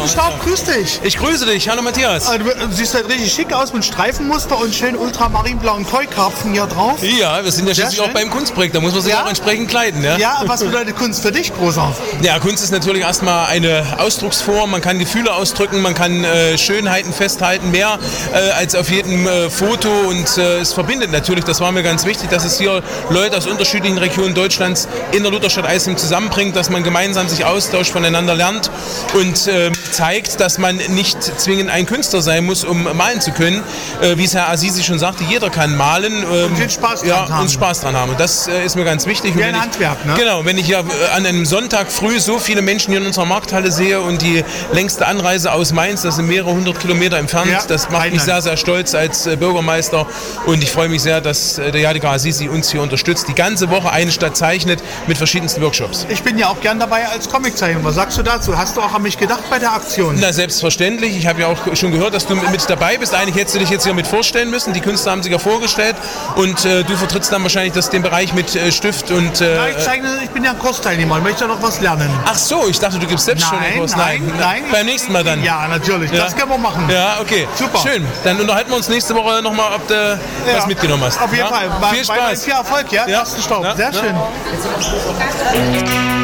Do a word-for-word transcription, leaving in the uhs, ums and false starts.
Staub, grüß dich. Ich grüße dich, hallo Matthias. Also, du siehst halt richtig schick aus mit Streifenmuster und schön ultramarinblauen Koi-Karpfen hier drauf. Ja, wir sind ja schließlich auch beim Kunstprojekt, da muss man sich Ja? auch entsprechend kleiden. Ja, Ja, was bedeutet Kunst für dich, Großer? ja, Kunst ist natürlich erstmal eine Ausdrucksform, man kann Gefühle ausdrücken, man kann äh, Schönheiten festhalten, mehr äh, als auf jedem äh, Foto und äh, es verbindet natürlich, das war mir ganz wichtig, dass es hier Leute aus unterschiedlichen Regionen Deutschlands in der Lutherstadt Eisleben zusammenbringt, dass man gemeinsam sich austauscht, voneinander lernt und äh, zeigt, dass man nicht zwingend ein Künstler sein muss, um malen zu können. Äh, wie es Herr Azizi schon sagte, jeder kann malen. Ähm, Und den Spaß dran ja, haben. Und Spaß dran haben. Und das äh, ist mir ganz wichtig. Wie Und ein wenn ich, Handwerk, ne? Genau, wenn ich ja äh, an einem Sonntag früh so viele Menschen hier in unserer Markthalle sehe und die längste Anreise aus Mainz, das sind mehrere hundert Kilometer entfernt, Ja, das macht mich Rheinland. sehr, sehr stolz als äh, Bürgermeister und ich freue mich sehr, dass äh, der Jadiger Azizi uns hier unterstützt, die ganze Woche eine Stadt zeichnet mit verschiedensten Workshops. Ich bin ja auch gern dabei als Comiczeichner. Was sagst du dazu? Hast du auch an mich gedacht bei der Aktion? Na, selbstverständlich. Ich habe ja auch schon gehört, dass du mit dabei bist. Eigentlich hättest du dich jetzt hier mit vorstellen müssen. Die Künstler haben sich ja vorgestellt und äh, du vertrittst dann wahrscheinlich das, den Bereich mit äh, Stift und... Äh, Ja, ich, zeichne, ich bin ja ein Kursteilnehmer. Ich möchte ja noch was lernen. Ach so, ich dachte, du gibst selbst schon Nein, etwas. nein, nein. Beim nächsten Mal dann. Ja, natürlich. Ja. Das können wir machen. Ja, okay. Super. Schön. Dann unterhalten wir uns nächste Woche nochmal, ob du Ja. was mitgenommen hast. Auf jeden ja? Fall. Bei, Viel bei, Spaß. Viel Erfolg, ja? Ja. Ersten Staub. Ja. Sehr Ja. schön.